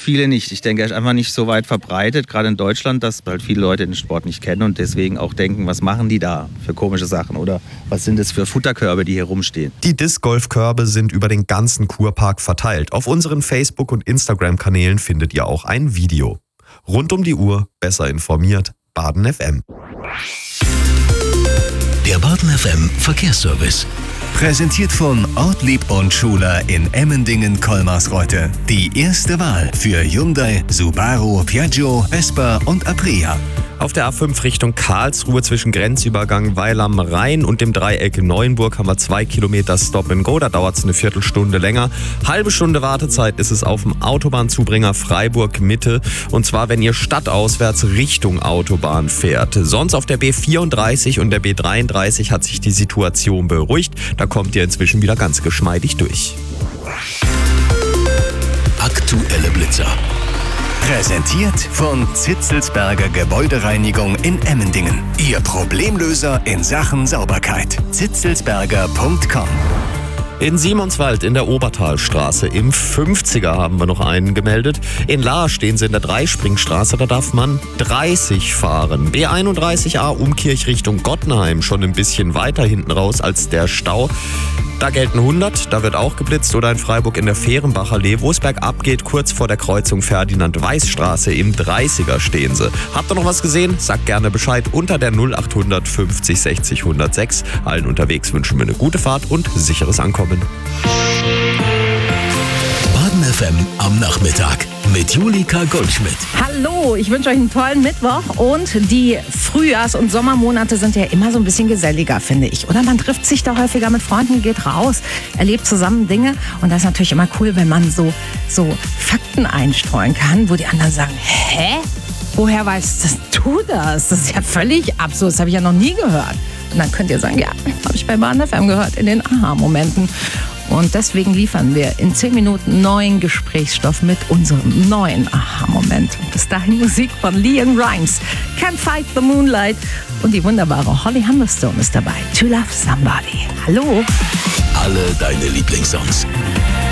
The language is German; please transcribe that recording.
viele nicht. Ich denke, er ist einfach nicht so weit verbreitet, gerade in Deutschland, dass halt viele Leute den Sport nicht kennen und deswegen auch denken, was machen die da für komische Sachen oder was sind das für Futterkörbe, die hier rumstehen. Die Disc-Golf-Körbe sind über den ganzen Kurpark verteilt. Auf unseren Facebook- und Instagram-Kanälen findet ihr auch ein Video. Rund um die Uhr, besser informiert, Baden FM. Der Baden FM Verkehrsservice. Präsentiert von Ortlieb und Schuler in Emmendingen-Kolmarsreuth. Die erste Wahl für Hyundai, Subaru, Piaggio, Vespa und Aprilia. Auf der A5 Richtung Karlsruhe zwischen Grenzübergang Weil am Rhein und dem Dreieck in Neuenburg haben wir 2 Kilometer Stop and Go. Da dauert es eine Viertelstunde länger. Halbe Stunde Wartezeit ist es auf dem Autobahnzubringer Freiburg Mitte. Und zwar, wenn ihr stadtauswärts Richtung Autobahn fährt. Sonst auf der B34 und der B33 hat sich die Situation beruhigt. Da kommt ihr inzwischen wieder ganz geschmeidig durch. Aktuelle Blitzer. Präsentiert von Zitzelsberger Gebäudereinigung in Emmendingen. Ihr Problemlöser in Sachen Sauberkeit. zitzelsberger.com. In Simonswald in der Obertalstraße im 50er haben wir noch einen gemeldet. In Lahr stehen sie in der Dreispringstraße, da darf man 30 fahren. B31a Umkirch Richtung Gottenheim, schon ein bisschen weiter hinten raus als der Stau. Da gelten 100, da wird auch geblitzt. Oder in Freiburg in der Fehrenbachallee, wo es bergab geht, kurz vor der Kreuzung Ferdinand-Weiß-Straße im 30er stehen sie. Habt ihr noch was gesehen? Sagt gerne Bescheid unter der 0800 50 60 106. Allen unterwegs wünschen wir eine gute Fahrt und sicheres Ankommen. Baden FM am Nachmittag mit Julika Goldschmidt. Hallo, ich wünsche euch einen tollen Mittwoch und die Frühjahrs- und Sommermonate sind ja immer so ein bisschen geselliger, finde ich. Oder man trifft sich da häufiger mit Freunden, geht raus, erlebt zusammen Dinge und das ist natürlich immer cool, wenn man so Fakten einstreuen kann, wo die anderen sagen, hä? Woher weißt du das? Das ist ja völlig absurd, das habe ich ja noch nie gehört. Und dann könnt ihr sagen, ja, habe ich bei Baden FM gehört, in den Aha-Momenten. Und deswegen liefern wir in 10 Minuten neuen Gesprächsstoff mit unserem neuen Aha-Moment. Und bis dahin Musik von Leon Rimes, Can't Fight the Moonlight. Und die wunderbare Holly Humberstone ist dabei, To Love Somebody. Hallo. Alle deine Lieblingssongs.